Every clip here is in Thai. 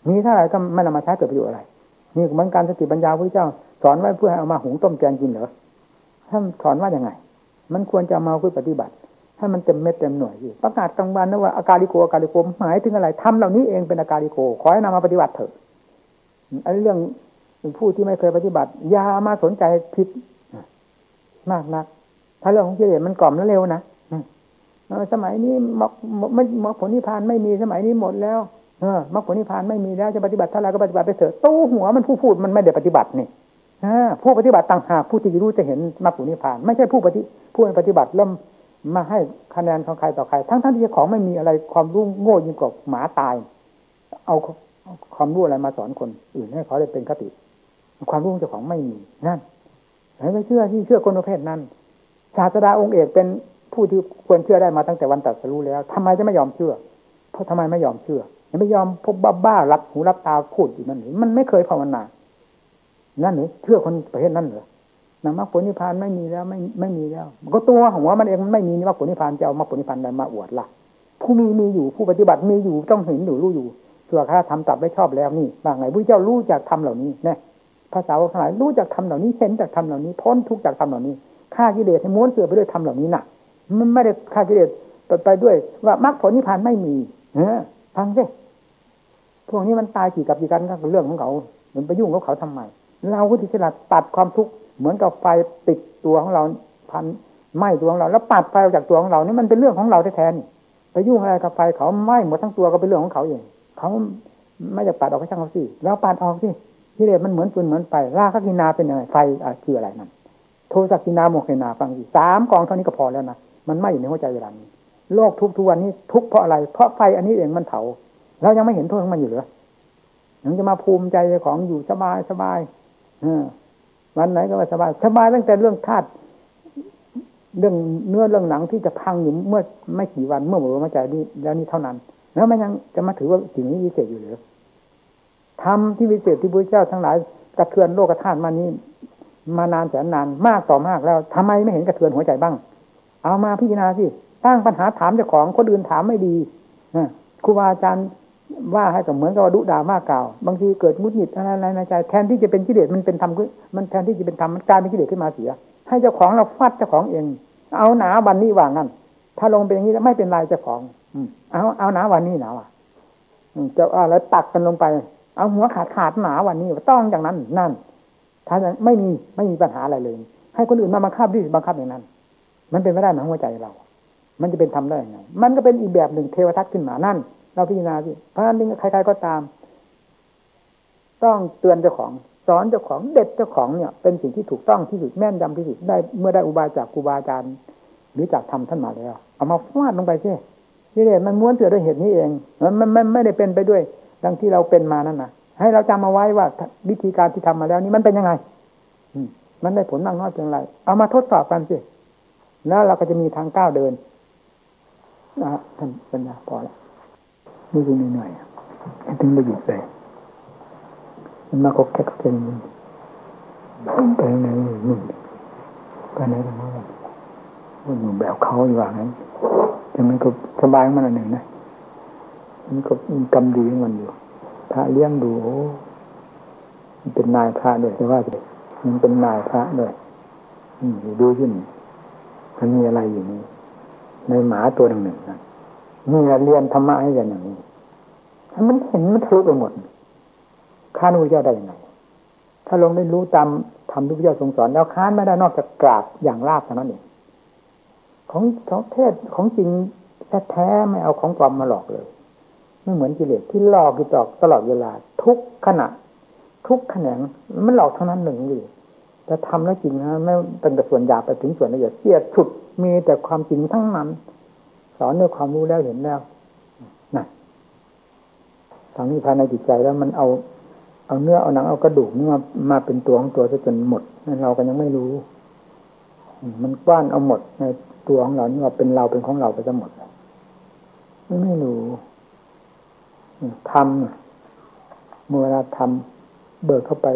มีเท่าไหร่ก็ไม่นำมาใช้เกิดประโยชน์อะไรนี่เหมือนการสติปัญญาพระเจ้าสอนไว้เพื่อให้เอามาหุงต้มแกงกินเหรอท่านสอนว่าอย่างไงมันควรจะมาคุยปฏิบัติให้มันเต็มเม็ดเต็มหน่วยสิประกาศกลางวันนะว่าอาการลิโกหมายถึงอะไรทำเหล่านี้เองเป็นอาการลิโกขอให้นำมาปฏิบัติเถอะไอ้เรื่องผู้ที่ไม่เคยปฏิบัติอย่ามาสนใจผิดมากนักถ้าเรื่องของกิเลสมันกล่อมแล้วเร็วนะสมัยนี้มรรคผลนิพพานไม่มีสมัยนี้หมดแล้วมรรคผลนิพพานไม่มีแล้วจะปฏิบัติเท่าไรก็ปฏิบัติไปเถอะตู้หัวมันผู้พูดมันไม่ได้ปฏิบัตินี่ผู้ปฏิบัติต่างหากผู้ที่รู้จะเห็นมรรคผลนิพพานไม่ใช่ผู้ปฏิบัติแล้วมาให้คะแนนของใครต่อใครทั้งที่ของไม่มีอะไรความรู้โง่ยิ่งกว่าหมาตายเอาความรู้อะไรมาสอนคนอื่นให้เขาได้เป็นคติความรู้เจ้าของไม่มีนั่นไม่เชื่อที่เชื่อคนประเภทนั้นศาสดาองค์เอกเป็นผู้ที่ควรเชื่อได้มาตั้งแต่วันตรัสรู้แล้วทำไมจะไม่ยอมเชื่อเพราะทำไมไม่ยอมเชื่อไม่ยอมพบบ้ารับหูรับตาพูดอยู่นั่นหรือมันไม่เคยภาวนานั่นหรือเชื่อคนประเภทนั้นเหรอนามรรคผลนิพพานไม่มีแล้วไม่มีแล้วก็ตัวหัวมันเองมันไม่มีมรรคผลนิพพานจะเอามรรคผลนิพพานใดมาอวดล่ะผู้มีอยู่ผู้ปฏิบัติมีอยู่ต้องเห็นอยู่รู้อยู่ส่วนข้าทำตับได้ชอบแล้วนี่บางไงพระเจ้ารู้จักทำเหล่านี้แน่ภาษาทั้งหลายรู้จักทำเหล่านี้เห็นจากทำเหล่านี้พ้นทุกข์จากทำเหล่านี้ฆ่ากิเลสให้ม้วนเสือไปด้วยทำเหล่านี้น่ะมันไม่ได้ฆ่ากิเลสไปด้วยว่ามรรคผลนิพพานไม่มีฟังสิพวกนี้มันตายกี่กับกี่กันก็เรื่องของเขามันไปยุ่งกับเขาทำไมเราก็ที่ฉลาดตัดความทุกข์เหมือนกับไฟติดตัวของเราพันไหม้ตัวของเราแล้วปัดไฟออกจากตัวของเรานี่มันเป็นเรื่องของเราแท้ๆนี่ไปยุ่งอะไรกับไฟเขาไหม้หมดทั้งตัวก็เป็นเรื่องของเขาเองเขาไม่จะปัดออกให้ช่างเขาสิแล้วปัดออกสิกิเลสมันเหมือนฟืนเหมือนไฟราคะกินาเป็นยังไงไฟคืออะไรนั่นโทสะกินาโมหะนาฟังสิ3กองเท่านี้ก็พอแล้วนะมันไหม้อยู่ในหัวใจเวลานี้โลกทุกวันนี้ทุกเพราะอะไรเพราะไฟอันนี้เองมันเผาเรายังไม่เห็นโทษของมันอยู่เหรอยังจะมาภูมิใจของอยู่สบายวันไหนก็ว่าสบายตั้งแต่เรื่องธาตุเรื่องเนื้อเรื่องหนังที่จะพังอยู่เมื่อไม่กี่วันเมื่อหมดลมหายใจนี้แล้วนี่เท่านั้นแล้วมันยังจะมาถือว่าสิ่งนี้วิเศษอยู่หรือธรรมที่วิเศษที่พระเจ้าทั้งหลายกระเทือนโลกธาตุมานี้มานานแสนนานมากต่อมากแล้วทำไมไม่เห็นกระเทือนหัวใจบ้างเอามาพิจารณาสิตั้งปัญหาถามเจ้าของคนอื่นถามไม่ดีครูบาอาจารย์ว่าให้กับเหมือนกับดุด่ามากกล่าวบางทีเกิดมุดหงิดอะไรในใจแทนที่จะเป็นกิเลสมันเป็นธรรมมันแทนที่จะเป็นธรรมมันกลายเป็นกิเลสขึ้นมาเสียให้เจ้าของเราฟัดเจ้าของเองเอาหนาวันนี้ว่างั้นถ้าลงเป็นอย่างนี้แล้วไม่เป็นไรเจ้าของเอาหนาวันนี้หนาว่ะจะอะไรตักกันลงไปเอาหัวขาดหนาวันนี้ต้องอย่างนั้นนั่นถ้าไม่มีปัญหาอะไรเลยให้คนอื่นมาบังคับอย่างนั้นมันเป็นไม่ได้หมายหัวใจเรามันจะเป็นธรรมได้ยังไงมันก็เป็นอีกแบบหนึ่งเทวทัศน์ขึ้นมานั่นเราพิจารณาสิเพราะฉะนั้นใครๆก็ตามต้องเตือนเจ้าของสอนเจ้าของเด็ดเจ้าของเนี่ยเป็นสิ่งที่ถูกต้องที่สุดแม่นยำที่สุดได้เมื่อได้อุบายจากครูบาอาจารย์หรือจากธรรมท่านมาแล้วเอามาฟาดลงไปสินี่แหละมันม้วนเสือด้วยเหตุนี้เองมันไม่ได้เป็นไปด้วยดังที่เราเป็นมานั่นนะให้เราจำเอาไว้ว่าวิธีการที่ทำมาแล้วนี่มันเป็นยังไงมันได้ผลมากน้อยเพียงไรเอามาทดสอบกันสิแล้วเราก็จะมีทางก้าวเดินท่านปัญญาพอแล้วนี่คือเหนื่อยๆถึงได้หยุดเลยมันมาคบแค่กับเป็นไปไหนนู่นไปไหนกันบ้างมันอยู่แบบเขาอยู่ว่างั้นแต่มันก็สบายมันอันหนึ่งนะมันก็มีกรรมดีของมันอยู่พระเลี้ยงดูโอ้มันเป็นนายพระด้วยใช่ว่าเลยมันเป็นนายพระด้วยดูขึ้นมันมีอะไรอยู่นี่ในหมาตัวหนึ่งนะนี่เรียนธรรมะให้กันอย่างนี้มันเห็นมันทะลุไปหมดค้านพระเจ้าได้ยังไงถ้าลงได้รู้ตามธรรมที่พระเจ้าทรงสอนแล้วค้านไม่ได้นอกจากกราบอย่างราบเท่านั้นเองของเทศของจริงแท้ๆไม่เอาของปลอมมาหลอกเลยไม่เหมือนกิเลสที่หลอกอยู่ตลอดเวลาทุกขณะทุกแขนงมันหลอกเท่านั้นหนึ่งเลยแต่ทำแล้วจริงนะไม่ตั้งแต่ส่วนหยาบไปถึงส่วนละเอียดเสียดสุดมีแต่ความจริงทั้งนั้นสอนด้วยความรู้แล้วเห็นแล้วนั่นทางนี้ภายในจิตใจแล้วมันเอาเนื้อเอาหนังเอากระดูกนี่มาเป็นตัวของตัวซะจนหมดเราก็ยังไม่รู้มันกว้านเอาหมดในตัวของเรานี่ว่าเป็นเราเป็นของเราไปซะหมดไม่รู้ทำเมื่อเวลาทำเบิกเข้าไป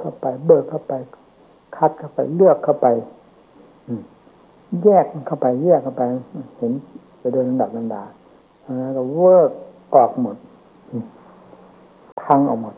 คัดเข้าไปเลือกเข้าไปแยกเข้าไปเห็นไปโดยลำดับแล้วก็เวิร์กออกหมดพังออกหมด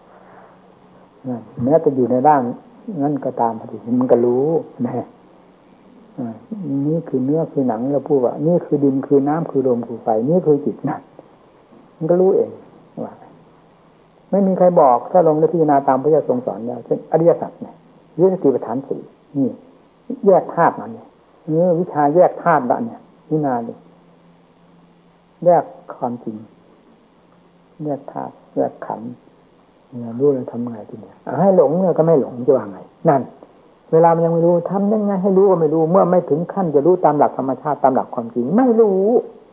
แม้จะอยู่ในร่างนั่นก็ตามพอดีมันก็รู้นะนี่คือเนื้อคือหนังเราพูดว่านี่คือดินคือน้ำคือลมคือไฟนี่คือจิตนั่นมันก็รู้เองว่าไม่มีใครบอกถ้าลงในพิจารณาตามพระเจ้าทรงสอนแล้วเช่นอริยสัจเนี่ยวิสติปัฏฐานสี่นี่แยกธาตุมันเนี่ยวิชาแยกธาตุละเนี่ยวินาเนี่ยแยกความจริงแยกธาตุแยกขันธ์เนี่ยรู้เลยทำไงทีเนี้ยให้หลงเนี่ยก็ไม่หลงจะว่าไงนั่นเวลามันยังไม่รู้ทำยังไงให้รู้ก็ไม่รู้เมื่อไม่ถึงขั้นจะรู้ตามหลักธรรมชาติตามหลักความจริงไม่รู้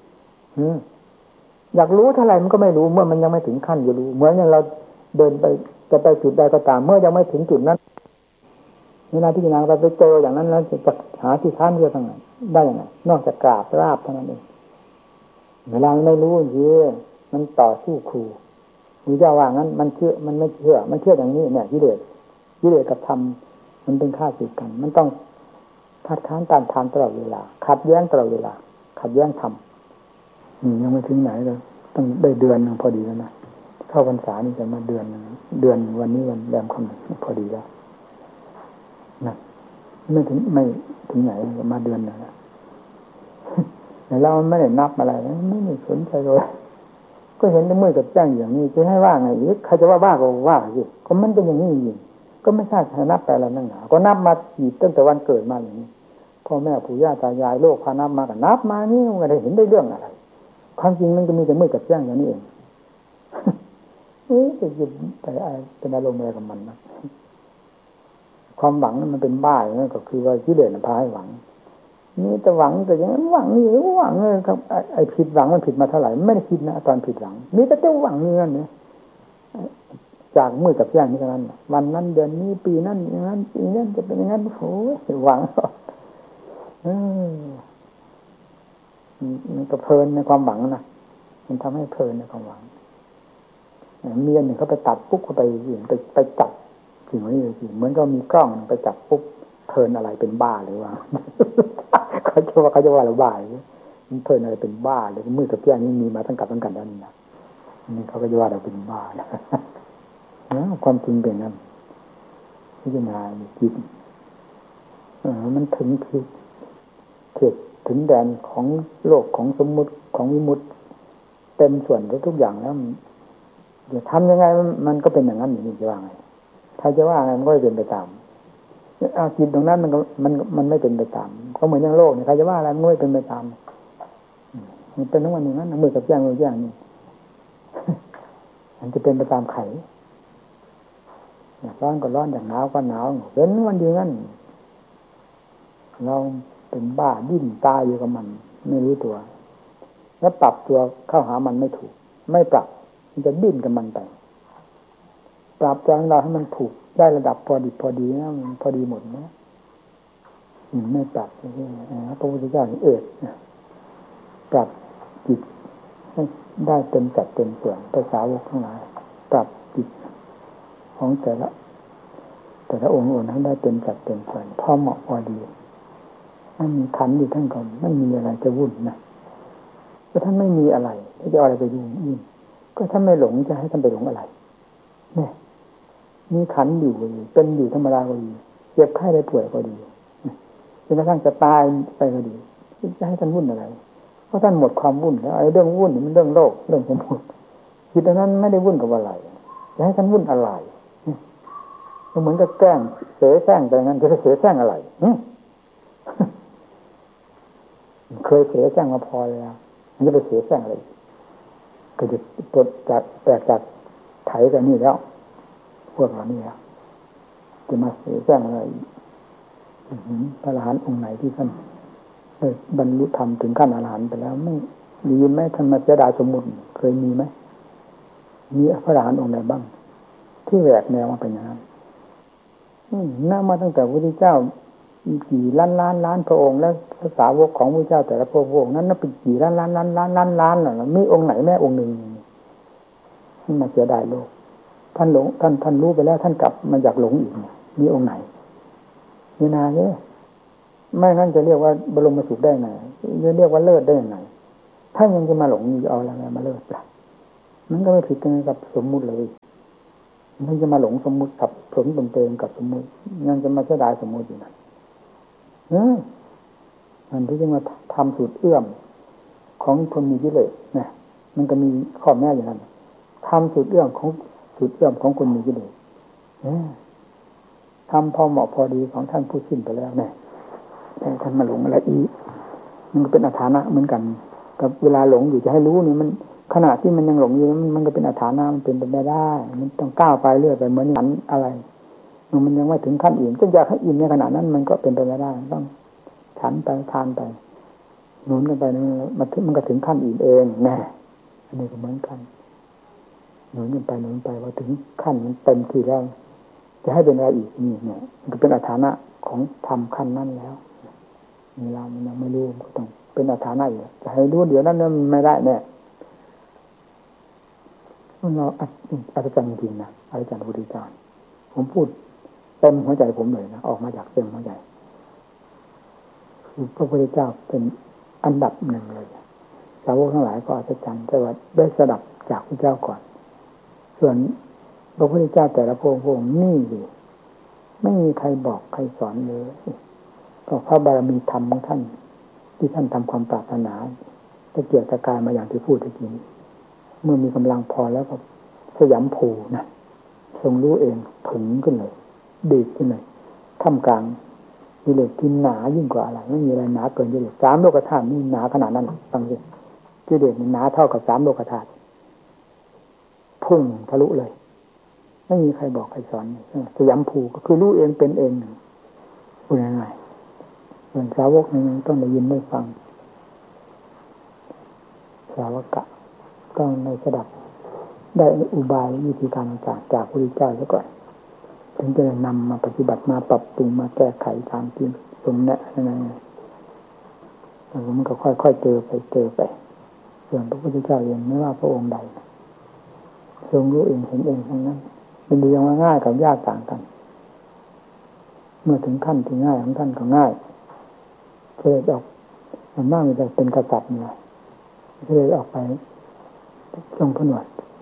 อยากรู้เท่าไหร่มันก็ไม่รู้เมื่อมันยังไม่ถึงขั้นจะรู้เหมือนอย่างเราเดินไปจะไปจุดใดก็ตามเมื่อยังไม่ถึงจุดนั้นเวลาที่เราไปเจออย่างนั้นแล้วจะหาที่ท่านเรื่องไหนได้ยังไงนอกจากกราบราบเท่านั้นเองเวลาไม่รู้เยอะมันต่อสู้ครูมีเจ้าว่างั้นมันเชื่อมันไม่เชื่อมันเชื่ออย่างนี้เนี่ยกิเลสกับธรรมมันเป็นข้าศึกกันมันต้องคัดค้านต้านทานตลอดเวลาขัดแย้งตลอดเวลาขัดแย้งธรรมยังไม่ถึงไหนเลยต้องได้เดือนนึงพอดีแล้วนะเข้าพรรษานี่จะมาเดือนวันนี้วันแรมค่ำพอดีแล้วนะไม่ถึงไหนมาเดือนนึงนะแต่เราไม่ได้นับอะไรไม่ได้สนใจเลยก็เห็นได้มือกับแจ้งอย่างนี้จะให้ว่าไงอีกใครจะว่าบ้าก็ว่าสิก็มันเป็นอย่างนี้จริงก็ไม่ใช่นับไปอะไรนั่งหนาก็นับมากี่ตั้งแต่วันเกิดมาอย่างนี้พ่อแม่ปู่ย่าตายายโลกพานับมากันนับมานี่มันไม่ได้เห็นได้เรื่องอะไรความจริงมันก็มีแต่มือกับแจ้งอย่างนี้เองจะหยุดไปเป็นอารมณ์อะไรกับมันนะความหวังนั้นมันเป็นบ้าอย่างนั้นก็คือว่ากิเลสมันพาให้หวังนี่แต่หวังแต่ยังหวังนี่หวังเลยครับไอ้ผิดหวังมันผิดมาเท่าไหร่ไม่ได้คิดนะตอนผิดหวังนี่แต่เจ้าหวังนี่นั่นเนี่ยจากมือกับแจ้งนี่เท่านั้นวันนั้นเดือนนี้ปีนั้นอย่างนั้นปีนั้นจะเป็นอย่างนั้นโอ้ยหวังมันก็เพลินในความหวังนะมันทำให้เพลินในความหวังเมียหนึ่งเขาไปตัดปุ๊บเขาไปจับสิ่งนี้เลยสิเหมือนก็มีกล้องไปจับปุ๊บเพลินอะไรเป็นบ้าเลยว่าเขาจะว่าเราบ้ามันเพลินอะไรเป็นบ้าเลยมือกับแก้งนี่มีมาตั้งกันนั่นนะนี่เขาก็จะว่าเราเป็นบ้านะความจริงเป็นนั้นพิจารณาจิตมันถึงเขตถึงแดนของโลกของสมมุติของวิมุตติเต็มส่วนทุกอย่างแล้วจะทำยังไงมันก็เป็นอย่างนั้นอย่างนี้จะว่าไงถ้าจะว่าไงมันก็เป็นไปตามจิตตรงนั้นมันไม่เป็นไปตามก็เหมือนอย่างโลกเนี่ยใครจะว่าอะไรมันไม่เป็นไปตามมันเป็นทั้งวันอย่างนั้นมือกับแจ้งมือแจ้งนี่มันจะเป็นไปตามไขอย่างร้อนก็ร้อนอย่างหนาวก็หนาวเป็นวันเดียวกันเราเป็นบ้าดิ้นตายอยู่กับมันไม่รู้ตัวแล้วปรับตัวเข้าหามันไม่ถูกไม่ปรับมันจะดิ้นกับมันไปปรับตัวของเราให้มันถูกได้ระดับพอดีนะมันพอดีหมดนะไม่ปรับพระพุทธเจ้าเอกปรับจิตให้ได้เต็มจัดเต็มส่วนภาษาวกทั้งหลายปรับจิตของแต่ละองค์ให้ได้เต็มจัดเต็มส่วนพอเหมาะพอดีไม่มีขันอยู่ทั้งก่อนไม่มีอะไรจะวุ่นนะเพราะท่านไม่มีอะไรจะเอาอะไรไปยุ่งก็ท่านไม่หลงจะให้ท่านไปหลงอะไรเนี่ยมีขันอยู่เป็นอยู่ธรรมดาก็ดีเจ็บไข้ได้ป่วยก็ดีจนกระทั่งจะตายไปก็ดีจะให้ท่านวุ่นอะไรเพราะท่านหมดความวุ่นแล้วไอ้เรื่องวุ่นมันเรื่องโลกเรื่องสมมติจิตนั้นไม่ได้วุ่นกับอะไรจะให้ท่านวุ่นอะไรเหมือนกับแกล้งเสแสร้งไปงั้นจะเสแสร้งอะไรเคยเสแสร้งมาพอแล้วมันจะไปเสแสร้งอะไรก็จะปลดจากแตกจากไถกันนี่แล้วพวกเรานี่จะมาเสแสร้งอะไรพระอรหันต์องค์ไหนที่ท่านบรรลุธรรมถึงขั้นอรหันต์ไปแล้วไม่มีไหมท่านมาเสียดายสมมุติเคยมีไหมมีพระอรหันต์องค์ไหนบ้างที่แหวกแนวมาเป็นอย่างนั้นน่ามาตั้งแต่พระพุทธเจ้ากี่ล้านพระองค์แล้วภาษาวกของพระเจ้าแต่ละพระองค์นั้นนับเป็นกี่ล้านหรอมีองค์ไหนแม่องค์หนึ่งที่มาเสียดายโลกท่านหลงท่านรู้ไปแล้วท่านกลับมาอยากหลงอีกมีองค์ไหนนี่นาเนี่ยไม่งั้นจะเรียกว่าบรมสุขได้ไงจะเรียกว่าเลิศได้ยังไงถ้ายังจะมาหลงเอาอะไรมาเลิศล่ะมันก็ไม่ผิดกันกับสมมุติเลยมันจะมาหลงสมมุติกับสมตนเองกับสมมุติยังจะมาเสียดายสมมุติอยู่นะมันที่จะมาทำสูตรเอื้อมของคนมีกิเลสนะมันก็มีข้อแม้อย่างนั้นทำสูตรเอื้อมของคนมีกิเลสทำพอเหมาะพอดีของท่านผู้สิ้นไปแล้วเนี่ยแต่ท่านมาหลงอะไรอีกมันก็เป็นอาถรรพ์เหมือนกันกับเวลาหลงอยู่จะให้รู้นี่มันขณะที่มันยังหลงอยู่มันก็เป็นอาถรรพ์มันเป็นไปไม่ได้มันต้องก้าวไปเรื่อยไปเหมือนนั้นอะไรมันยังไม่ถึงขั้นอิ่มจะอยากให้อิ่มในขณะนั้นมันก็เป็นไปไม่ได้ต้องฉันไปทานไปหนุนกันไปมันก็ถึงขั้นอิ่มเองแน่อันนี้ก็เหมือนกันหนุนกันไปว่าถึงขั้นมันเต็มที่แล้วจะให้เป็นอะไรอีกนี่เนี่ยมันก็เป็นอาถรรพ์ของธรรมขั้นนั้นแล้วเรามันยังไม่รู้ก็ต้องเป็นอาถรรพ์อยู่จะให้รู้เดี๋ยวนั้นไม่ได้แน่เราอาจารย์จริงนะอาจารย์พุทธิจารย์ผมพูดเต็มหัวใจผมเลยนะออกมาจากเต็มหัวใจคือพระพุทธเจ้าเป็นอันดับหนึ่งเลยสาวกทั้งหลายก็อาจารย์แต่ว่าได้สดับจากพระเจ้าก่อนส่วนพระพุทธเจ้าแต่ละพระองค์นี่ดิไม่มีใครบอกใครสอนเลยก็พระบารมีธรรมของท่านที่ท่านทำความปรารถนาตะเกียกตะกายมาอย่างที่พูดเมื่อกี้เมื่อมีกำลังพอแล้วก็สยามภูนะทรงรู้เองผึ่งขึ้นเลยดีดขึ้นเลยท่ามกลางกิเลสที่หนายิ่งกว่าอะไรไม่มีอะไรหนาเกินกิเลส3 โลกธาตุนี่หนาขนาดนั้นฟังสิกิเลสมันหนาเท่ากับ3 โลกธาตุพุ่งทะลุเลยไม่มีใครบอกใครสอนสยามภูก็คือรู้เองเป็นเองพูดง่ายๆส่วนสาวกนี่ต้องได้ยินได้ฟังสาวกะต้องในสดับได้อุบายวิธีการต่างๆจากพระพุทธเจ้าแล้วก็ถึงจะนำมาปฏิบัติมาปรับปรุงมาแก้ไขตามที่สมแนะนั่นแล้วมันก็ค่อยๆเจอไปส่วนพระพุทธเจ้าเองไม่ว่าพระองค์ใดทรงรู้เองเห็นเองทั้งนั้นเป็นดีอย่างง่ายกับยากต่างกันเมื่อถึงขั้นที่ง่ายของท่านก็ง่ายเสด็จออกมันมากมันจะเป็นกษัตริย์เนี่ยเสด็จออกไปทรงผนวด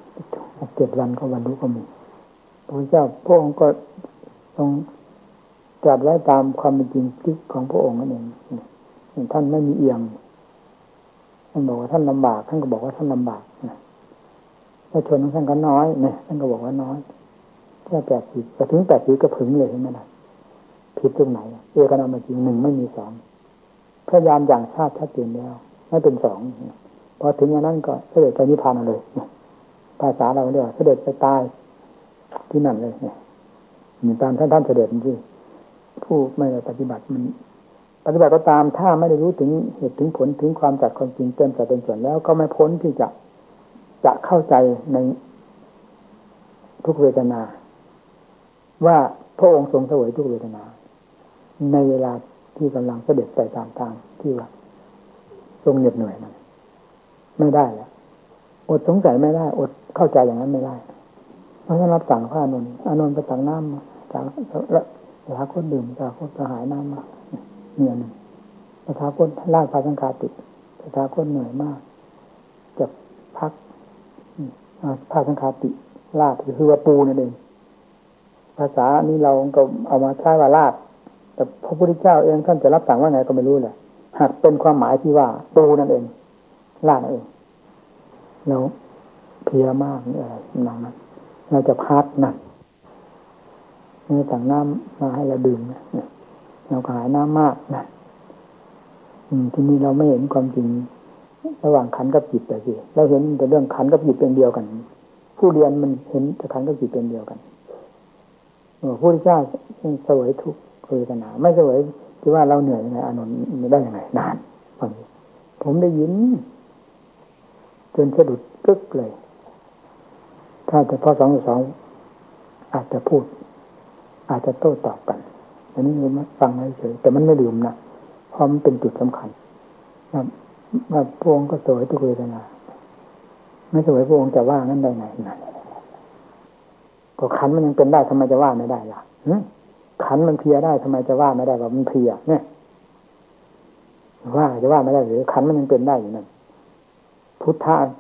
7 วันก็บรรลุก็มีพระเจ้าพระองค์ก็ทรงตรัสไว้ตามความเป็นจริงของพระองค์นั่นเองท่านไม่มีเอียงท่านบอกว่าท่านลำบากท่านก็บอกว่าท่านลำบากถ้าชนของท่านก็น้อยเนี่ยท่านก็บอกว่าน้อยแค่80แต่ถึง80ก็ผึ่งเลยใช่ไหมล่ะผิดตรงไหนเอกนามจริง1ไม่มี2พยายามอย่างชาติชัดเจนแล้วไม่เป็น2พอถึงอย่างนั้นก็เสด็จไปนิพพานเลยภาษาเราเรียกว่าเสด็จไปตายที่นั่นเลยเนี่ยตามท่านเสด็จที่ผู้ไม่ได้ปฏิบัติมันปฏิบัติก็ตามถ้าไม่ได้รู้ถึงเหตุถึงผลถึงความจัดความจริงเต็มแต่เป็นส่วนแล้วก็ไม่พ้นที่จะเข้าใจในทุกเวทนาว่าพระองค์ทรงเสวยทุกเวทนาในเวลาที่กำลังเสด็จไปตามทางที่ว่าทรงเหน็ดเหนื่อยนั้นไม่ได้แล้วอดสงสัยไม่ได้อดเข้าใจอย่างนั้นไม่ได้เพราะฉะนั้นรับสั่งพระอานนท์ไปตักน้ำมาจากพระคนดื่มจากคนกระหายน้ำมาเนี่ยนึงพระคนลากพระสังฆาติพระคนเหนื่อยมากจะพักพระสังฆาติลาดคือว่าปูนั่นเองภาษานี้เราก็เอามาใช้ว่าลาดแต่พระพุทธเจ้าเองท่านจะรับสั่งว่าไงก็ไม่รู้แหละหากเป็นความหมายที่ว่าปูนั่นเองลาดนั่นเองเราเพลียมากนี่อะไรนั้นเราจะพักนะนี่สั่งน้ำมาให้เราดื่มนะเราก็หายน้ำมากนะทีนี้เราไม่เห็นความจริงระหว่างขันธ์กับจิตแต่สิเราเห็นแต่เรื่องขันธ์กับจิตเป็นเดียวกันผู้เรียนมันเห็นแต่ขันธ์กับจิตเป็นเดียวกันพระพุทธเจ้าเสวยทุกข์เวทนาไม่เสวยที่ว่าเราเหนื่อยยังไงอานนท์ได้ยังไงนานฟังผมได้ยินจนสะดุดกึกเลยถ้าแต่พอ2:2อาจจะพูดอาจจะโต้ตอบกันอันนี้มันฟังเฉยแต่มันไม่ลืมนะเพราะมันเป็นจุดสำคัญว่าพระองค์ก็เสวยทุกเวทนาไม่เสวยพระองค์จะว่างั้นได้ไงนั่นก็ขันมันยังเป็นได้ทำไมจะว่าไม่ได้ล่ะขันมันเพลียได้ทำไมจะว่าไม่ได้ว่ามันเพลียเนี่ยว่าจะว่าไม่ได้หรือขันมันยังเป็นได้อยู่นั่นพุทธะ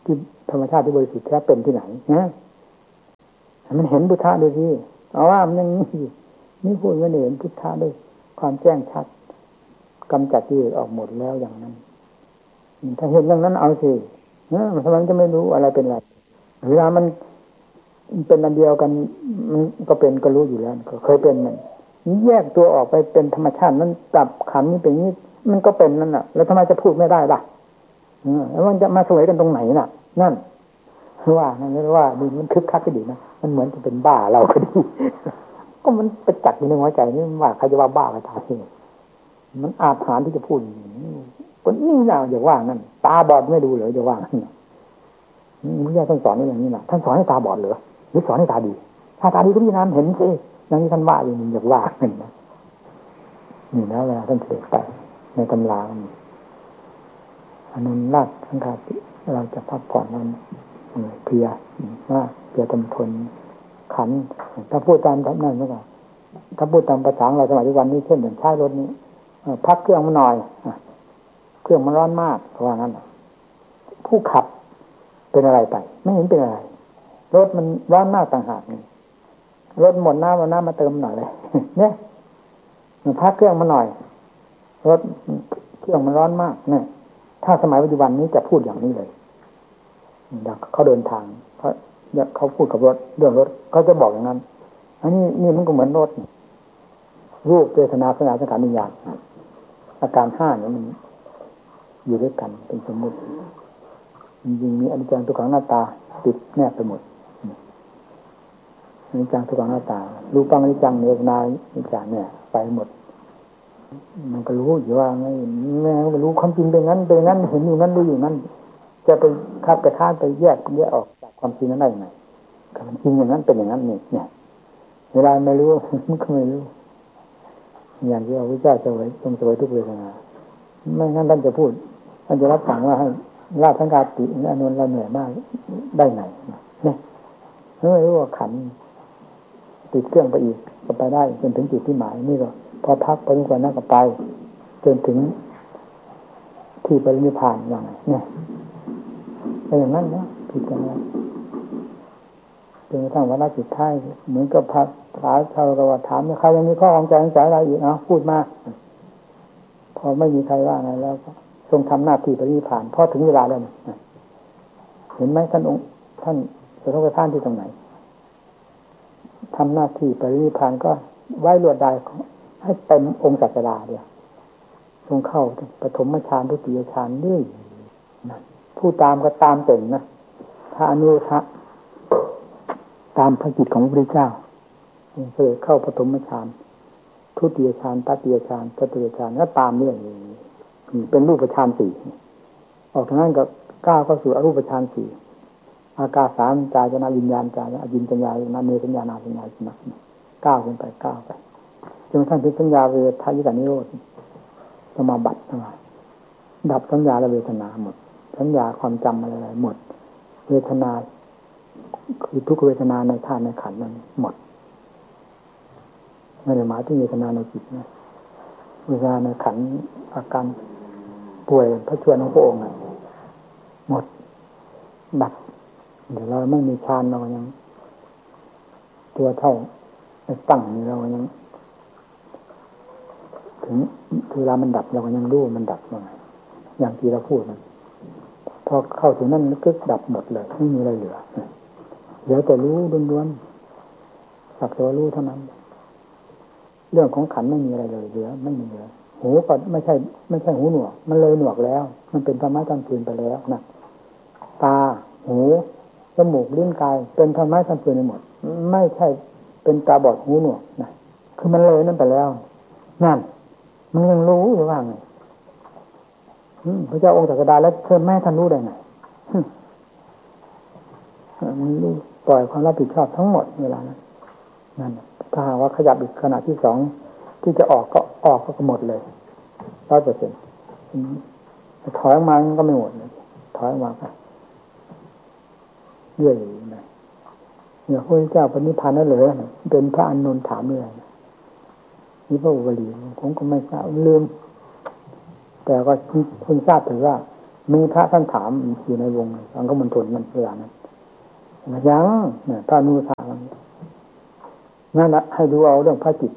ที่ธรรมชาติที่บริสุทธิ์แท้เป็นที่ไหนนะมันเห็นพุทธะด้วยที่เอาว่ามันยังนี่พูดกันเห็นพุทธะด้วยความแจ้งชัดกำจัดที่ออกหมดแล้วอย่างนั้นถ้าเห็นเรื่องนั้นเอาสิมันทำไมจะไม่รู้อะไรเป็นอะไรเวลามันเป็นอันเดียวกันมันก็เป็นก็รู้อยู่แล้วก็เคยเป็นมันแยกตัวออกไปเป็นธรรมชาตินั้นปรับขันนี้เป็นนี้มันก็เป็นนั่นแหละแล้วทำไมจะพูดไม่ได้ล่ะแล้วมันจะมาสวยกันตรงไหนน่ะนั่นว่านั่นว่ามันคึกคักก็ดีนะมันเหมือนจะเป็นบ้าเราก็ดีก็มันไปจัดอยู่ในหัวใจนี่ว่าใครจะว่าบ้าก็ตามที่มันอาถรรพ์ที่จะพูดคนนี่นะอย่าว่านั่นตาบอดไม่ดูเหรออย่าว่านั่นมุขท่านสอนอย่างนี้นะท่านสอนให้ตาบอดเหรอหรือสอนให้ตาดีถ้าตาดีก็พี่น้ำเห็นสิอย่างนี้ท่านว่าอย่างนี้อย่าว่านั่นนะนี่นะเวลาท่านเสด็จไปในตำราอนุราชสังฆาติเราจะพักผ่อนนั้นเพลียว่าเพลียทนทนขันถ้าพูดตามนั่นเมื่อก่อนถ้าพูดตามภาษาเราสมัยทุกวันนี้เช่นอย่างใช้รถนี้พักเครื่องมันหน่อยเครื่องมันร้อนมากเพราะว่างั้นผู้ขับเป็นอะไรไปไม่เห็นเป็นอะไรรถมันร้อนมากต่างหากนี่รถหมดน้ำเอาน้ำมาเติมหน่อยเลยเนี่ยพักเครื่องมันหน่อยรถเครื่องมันร้อนมากเนี่ยถ้าสมัยปัจจุบันนี้จะพูดอย่างนี้เลยเขาเดินทางเขาพูดกับรถเรื่องรถเขาจะบอกอย่างนั้นอันนี้นี่มันก็เหมือนรถรูปเวทนาสัญญาสังขารวิญญาณอาการห้าเนี่ยมันอยู่ด้วยกันเป็นสมมุติจริงๆมีอนิจจังทุกขังหน้าตาติดแนบไปหมดอนิจจังทุกขังหน้าตารูปังอนิจจังเวทนาอนิจจังเนี่ยไปหมดมันก็รู้อยู่ว่าไงแม่ก็รู้ความจริงเป็นงั้นเป็นงั้นเห็นอยู่งั้นรู้อยู่งั้นจะไปคับกระทานไปแยกออกจากความจริงนั้นได้ยังไงความจริงอย่างนั้นเป็นอย่างนั้นเนี่ยเวลาไม่รู้มันก็ไม่รู้อย่างที่พระพุทธเจ้าทรงเสวยทุกเวทนาไม่งั้นท่านจะพูดท่านจะรับสั่งว่าให้ราชสังฆาติอานนท์เราเหนื่อยมากได้ไงเนี่ยไม่รู้ว่าขันติดเครื่องไปอีกก็ไปได้จนถึงจุดที่หมายนี่ก็พอพักไปกว่านั้นก็ไปจนถึงที่ปรินิพพานอย่างไรเนี่ยเป็นอย่างนั้นนะผิดกันแล้วจนกระทั่งวันสุดท้ายเหมือนกับพระถามชาวกวาถามใครยังมีข้อของใจอะไรอีกพูดมาพอไม่มีใครว่าอะไรแล้วก็ทรงทำหน้าที่ปรินิพพานพอถึงเวลาแล้วเห็นไหมท่านองค์ท่านสมเด็จท่านที่ตรงไหนทำหน้าที่ปรินิพพานก็ไว้ลวดลายให้เต็มองค์ศาสดาเดียวทรงเข้าปฐมฌานทุติยฌานด้วยผู้ตามก็ตามเต็มนะถ้าอนุทะตามพระกิจของพระพุทธเจ้าเสด็จเข้าปฐมฌานทุติยฌานตติยฌานจตุตฌานแล้วตามเรื่องนี้เป็นรูปฌานสี่ออกทางนั้นก็ก้าวเข้าสู่อรูปฌานสี่อากาสามจายนาวิญญาณจายอยินจัญญานาเนสัญญานาสัญญาสนะก้าวขึ้นไปก้าวไปจนกระทั่งถึงสัญญาเวทายกานิโรธสมาบัติทั้งหลายดับสัญญาและเวทนาหมดสัญญาความจำอะไรหมดเวทนาคือทุกเวทนาในธาตุในขันธ์นั้นหมดไม่ได้หมายถึงเวทนาในจิตนะเวทนาในขันธ์อาการป่วยพระชวนของพระองค์หมดดับเดี๋ยวเราไม่มีฌานเรายังตัวเท่าตั้งนี่เรายังถึงเวลามันดับเราก็ยังรู้มันดับยังไงอย่างที่เราพูดมันพอเข้าถึงนั่นก็ดับหมดเลยไม่มีอะไรเหลือเดี๋ยวแต่รู้ล้วนๆสักแต่ว่ารู้เท่านั้นเรื่องของขันไม่มีอะไรเลยเหลือไม่มีเหลือหูก็ไม่ใช่หูหนวกมันเลยหนวกแล้วมันเป็นธรรมะจำคืนไปแล้วนะตาหูจมูกลิ้นกายเป็นธรรมะจำคืนไปหมดไม่ใช่เป็นตาบอดหูหนวกนะคือมันเลยนั่นไปแล้วนั่นมันยังรู้อยู่ว่าไงพระเจ้าองค์ศาสดาแล้วเพิ่มแม่ท่านรู้ได้ไงมันรู้ปล่อยความรับผิดชอบทั้งหมดเวลานั้นนั่นถ้าหากว่าขยับอีกขณะที่สองที่จะออกก็หมดเลย 100%ถอยออกมาก็ไม่หมดเลยถอยออกมาก็เรื่อยนะเนี่ยพระเจ้าปณิพพานนั่นเลยเป็นพระอานนท์ถามเลยนี่พระอุบลีผมก็ไม่ทราบลืมแต่ก็คุณทราบถือว่ามีพระท่านถามอยู่ในวงสังฆมณฑลมันเวลานั้นยังเนี่ยพระนุทานั่นแหละให้ดูเอาเรื่องพระจิต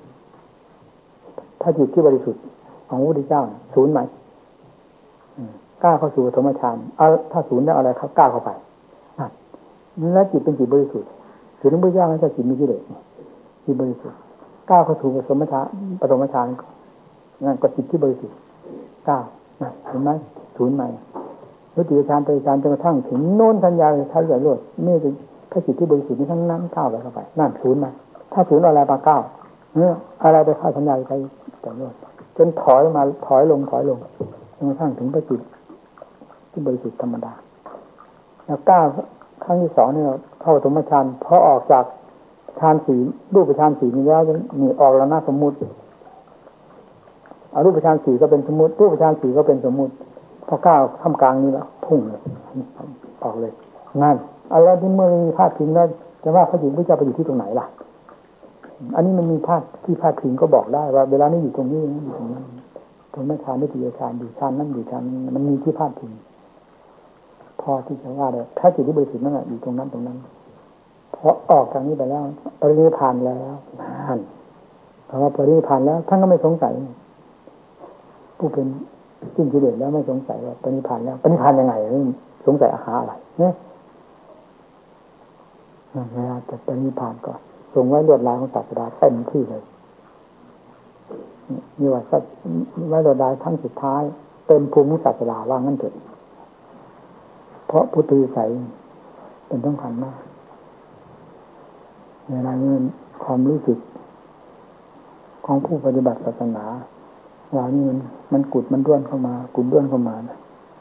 ที่บริสุทธิ์ของพระพุทธเจ้าศูนย์ไหมกล้าเข้าสู่ธรรมฌานเอาถ้าศูนย์แล้วอะไรเขากล้าเข้าไปแล้วจิตเป็นจิตบริสุทธิ์ถึงพระพุทธเจ้าไม่ใช่จิตมีกิเลสจิตบริสุทธิ์กล้าเข้าสู่ปฐมฌานนั่นก็จิตที่บริสุทธิ์กล้าเห็นไหมศูนย์ไหมวิถีฌานไปฌานจนกระทั่งถึงโน้นสัญญาเลยท้าใหญ่โลดนี่คือพระจิตที่บริสุทธิ์นี้ทั้งนั้นก้าวเข้าไปนั่นศูนย์ไหมถ้าศูนย์อะไรมาก้าวอะไรไปเข้าสัญญาไปแต่โลดจนถอยลงจนกระทั่งถึงพระจิตที่บริสุทธิ์ธรรมดาแล้วก้าวครั้งที่สองนี่เราเข้าปฐมฌานพอออกจากฌานสี่รูปฌานสี่นี้แล้วนี่ออกแล้วนะสมมุติรูปฌานสี่ก็เป็นสมมุติรูปฌานสี่ก็เป็นสมมุติพอก้าวท่ามกลางนี้แล้วพุ่งเลยออกเลยนั่นอะไรที่เมื่อมีพาดพิงแล้วจะว่าพระจิตพระเจ้าไปอยู่ที่ตรงไหนล่ะอันนี้มันมีพาดพิงก็บอกได้ว่าเวลานี้อยู่ตรงนี้อยู่ตรงนั้นตรงนั้นฌานนิพพานฌานอยู่ฌานนั้นอยู่ฌานมันมีที่พาดพิงพอที่จะว่าได้ถ้าจิตที่บริสุทธิ์นั่นแหละอยู่ตรงนั้นพอออกจากนี้ไปแล้วปรินิพพานแล้วนั่นเพราะว่าปรินิพพานแล้วท่านก็ไม่สงสัยผู้เป็นสิ้นกิเลสแล้วไม่สงสัยว่าปรินิพพานแล้วปรินิพพานยังไงสงสัยอาหาอะไรเนี่ยเวลาจะปรินิพพานก็ทรงไว้ลวดลายของศาสดาเต็มที่เลยนี่ว่าไว้ลวดลายทั้งสุดท้ายเต็มภูมิของศาสดาว่างั้นเถิดเพราะพุทธวิสัยเป็นต้องคัญมากเวลานี้ความรู้สึกของผู้ปฏิบัติศาสนาว่านี่มันกุดมันด้วนเข้ามานะ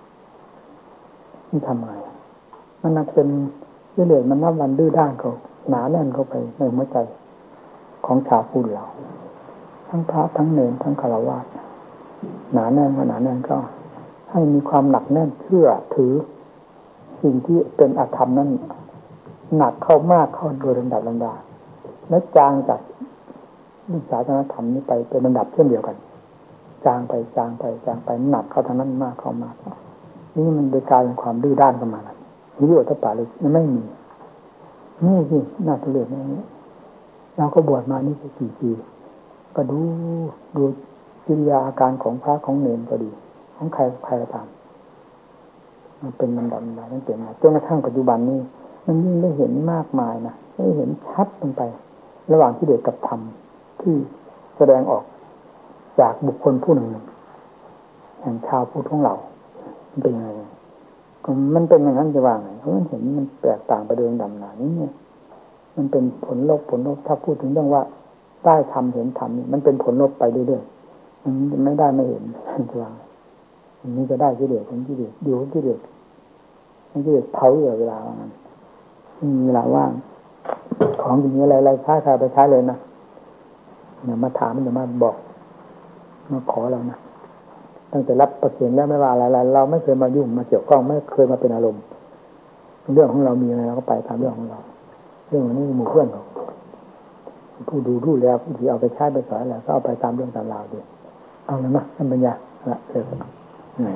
นี่ทำไงมันนักเป็นกิเลสมันนับวันดื้อด้านเขาหนาแน่นเข้าไปในหัวใจของชาวพุทธเราทั้งพระทั้งเณรทั้งฆราวาสหนาแน่นก็ให้มีความหนักแน่นเชื่อถือสิ่งที่เป็นอธรรมนั้นหนักเข้ามากเข้าโดยลำดับและจางจากวิชาศาสนธรรมนี้ไปเป็นลำดับเช่นเดียวกันจางไปหนักเข้าทางนั้นมากเข้านี่มันโดยกลายเป็นความดื้อด้านขึ้นมานี่โอตปาเลยมันไม่มีนี่สิน่าทุเรศนี่เราก็บวชมานี่กี่ปีก็ดูกิริยาอาการของพระของเณรก็ดีของใครก็ตามมันเป็นลำดับตั้งแต่มาจนกระทั่งปัจจุบันนี้มันยิ่งได้เห็นมากมายนะได้เห็นชัดลงไประหว่างที่เด็กกับธรรมที่แสดงออกจากบุคคลผู้หนึ่งแห่งชาวพุทธของเรามันเป็นยังไงมันเป็นอย่างนั้นจะว่าไงเพราะมันเห็นมันแตกต่างไปโดยลำดับนี้เนี่ยมันเป็นผลลบถ้าพูดถึงเรื่องว่าได้ทำเห็นทำนี่มันเป็นผลลบไปเรื่อยๆมันไม่ได้ไม่เห็นจะว่าอันนี้จะได้กิเลสของกิเลสอยู่ของกิเลสเผาอยู่เวลาว่างั้นมีเวลาว่างของอย่างนี้อะไรใช้ไปใช้เลยนะอย่ามาถามอย่ามาบอกมาขอเรานะตั้งแต่รับประเคนแล้วไม่ว่าอะไรเราไม่เคยมายุ่งมาเกี่ยวข้องไม่เคยมาเป็นอารมณ์เรื่องของเรามีอะไรเราก็ไปตามเรื่องของเราเรื่องนี้หมู่เพื่อนเราผู้ดูแลผู้ที่เอาไปใช้ไปสอนแล้วก็เอาไปตามเรื่องตามราวดีเอาเลยนะท่านปัญญาละเสร็จ